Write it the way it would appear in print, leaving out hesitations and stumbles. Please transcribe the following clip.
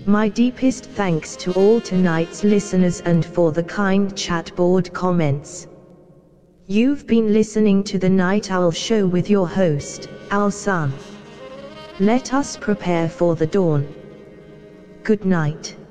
My deepest thanks to all tonight's listeners and for the kind chat board comments. You've been listening to The Night Owl Show with your host, Al Sun. Let us prepare for the dawn. Good night.